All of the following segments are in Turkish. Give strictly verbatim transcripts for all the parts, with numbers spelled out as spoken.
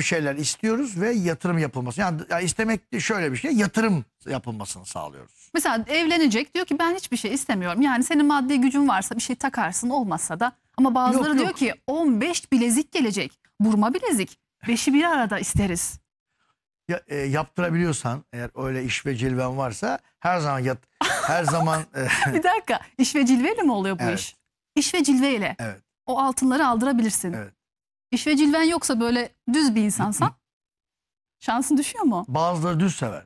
bir şeyler istiyoruz ve yatırım yapılması. Yani, yani istemek de şöyle bir şey, yatırım yapılmasını sağlıyoruz. Mesela evlenecek, diyor ki ben hiçbir şey istemiyorum. Yani senin maddi gücün varsa bir şey takarsın, olmazsa da. Ama bazıları Yok, diyor yok. ki on beş bilezik gelecek. Burma bilezik. Beşi bir arada isteriz. Ya, e, yaptırabiliyorsan, eğer öyle iş ve cilven varsa her zaman yat, her zaman e, Bir dakika, iş ve cilveyle mi oluyor bu Evet. iş? İş ve cilveyle. evet, O altınları aldırabilirsin. evet. İş ve cilven yoksa, böyle düz bir insansan şansın düşüyor mu? Bazıları düz sever.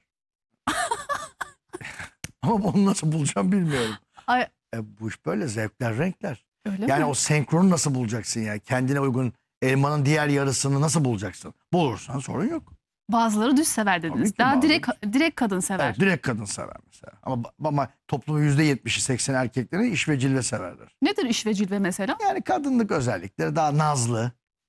Ama onu nasıl bulacağım bilmiyorum. Ay, E, bu iş böyle, zevkler, renkler. öyle Yani mi? o senkronu nasıl bulacaksın ya? Kendine uygun elmanın diğer yarısını nasıl bulacaksın? Bulursan sorun yok. Bazıları düz sever dediniz. ki Daha bazıları direkt direkt kadın sever. Evet, direkt kadın sever mesela. Ama, ama toplumun yüzde yetmişi sekseni erkekleri iş ve cilve severler. Nedir iş ve cilve mesela? Yani kadınlık özellikleri daha nazlı,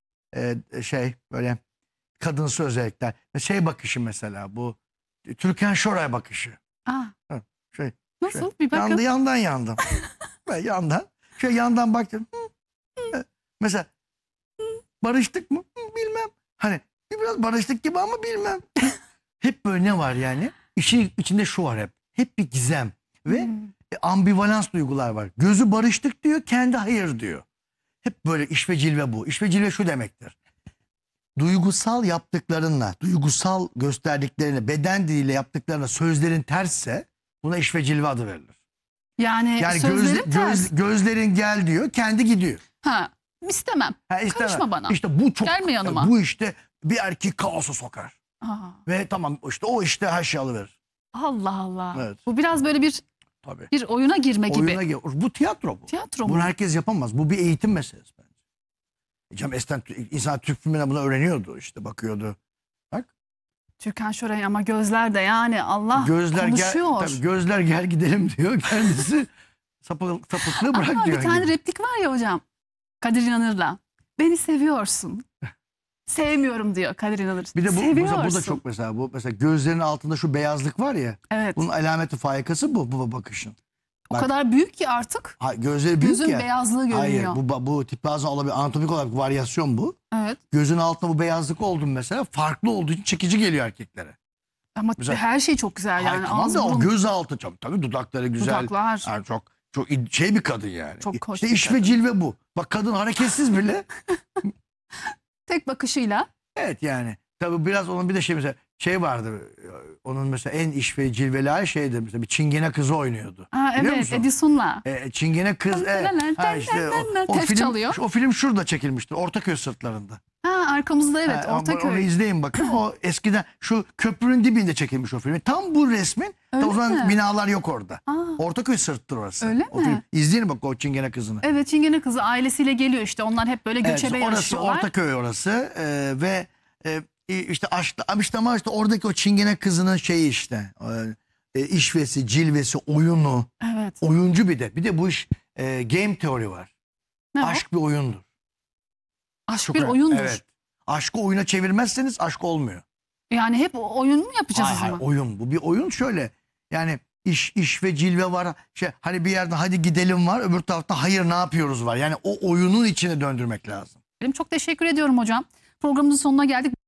e, şey böyle kadınsı özellikler. Şey bakışı mesela, bu Türkan Şoray bakışı. Aa, Şey, nasıl? şey, Bir bakın. yandı, yandan yandım. Ve yandan. Şöyle yandan baktım. Hı, hı. Mesela barıştık mı? Hı, bilmem. Hani biraz barıştık gibi ama bilmem. Hep böyle ne var yani? İşin içinde şu var hep. Hep bir gizem. Ve Hmm. e, ambivalans duygular var. Gözü barıştık diyor, kendi hayır diyor. Hep böyle iş ve cilve bu. İş ve cilve şu demektir. Duygusal yaptıklarınla, duygusal gösterdiklerine, beden diliyle yaptıklarına sözlerin tersse buna iş ve cilve adı verilir. Yani, Yani sözlerim göz, ters. göz, gözlerin gel diyor, kendi gidiyor. Ha, istemem. Ha, istemem. Karışma bana. İşte bu çok, Gelme yanıma. bu işte bir erkeği kaosa sokar. Aa, Ve tamam, işte o işte her şey alıverir. Allah Allah. Evet. Bu biraz böyle bir Tabii. bir oyuna girme gibi. Oyuna gir. Bu tiyatro bu. Tiyatro Bunu mu? herkes yapamaz. Bu bir eğitim meselesi bence. Cem eskiden insan Türk filmine buna öğreniyordu, işte bakıyordu. Bak. Türkan Şoray ama gözler de yani Allah Gözler gel, konuşuyor. tabii, gözler gel gidelim diyor. Kendisi sapık, sapıklığı bırak Ama diyor. bir tane gibi. replik var ya hocam. Kadir İnanır'la. Beni seviyorsun. Sevmiyorum diyor Kadir İnanır. Bir de bu Seviyorsun. mesela burada çok mesela bu mesela gözlerin altında şu beyazlık var ya. Evet. Bunun alameti faikası bu bu bakışın. O Bak, kadar büyük ki artık ha, gözleri büyük gözün ya. beyazlığı görünüyor. Hayır, bu bu tip bazen olabilir, anatomik olarak bir varyasyon bu. Evet. Gözün altında bu beyazlık oldu mesela, farklı olduğu için çekici geliyor erkeklere. Ama Mesela- her şey çok güzel yani. Hayır, tamam Ağız, da o burun, göz altı tabii, tabii dudakları güzel. dudaklar. Yani çok çok şey bir kadın yani. Çok hoş İşte bir iş kadın. ve cilve bu. Bak, kadın hareketsiz bile. Tek bakışıyla. Evet yani. Tabii biraz onun bir de şey mesela şey vardı. Onun mesela en iş ve cilveli hali şeydi mesela, bir çingene kızı oynuyordu. Ha, Biliyor evet, musun? Edison'la. E, çingene kız. E, ha işte o, o Tef film çalıyor. o film şurada çekilmiştir. Ortaköy sırtlarında. Ha, arkamızda evet, Ha, ama Onu Ortaköy. izleyin bakın. O eskiden şu köprünün dibinde çekilmiş o film. Tam bu resmin. Öyle o zaman mi? binalar yok orada. Aa. Ortaköy sırttır orası. Öyle o mi? Film. İzleyin bak o çingene kızını. Evet, çingene kızı ailesiyle geliyor işte. Onlar hep böyle Evet, göçebe orası yaşıyorlar. Ortaköy orası e, ve e, işte aşk, işte ama işte oradaki o çingene kızının şeyi işte e, işvesi, cilvesi, oyunu, Evet. oyuncu bir de. Bir de bu iş e, game teori var. Ne o? Aşk bir oyundur. Aşk Çok bir önemli. oyundur. Evet. Aşkı oyuna çevirmezseniz aşk olmuyor. Yani hep oyun mu yapacağız Hayır, o hayır, zaman? oyun. Bu bir oyun şöyle. Yani iş iş ve cilve var. Şey, hani bir yerde hadi gidelim var. Öbür tarafta hayır ne yapıyoruz var. Yani o oyunun içine döndürmek lazım. Çok teşekkür ediyorum hocam. Programımızın sonuna geldik.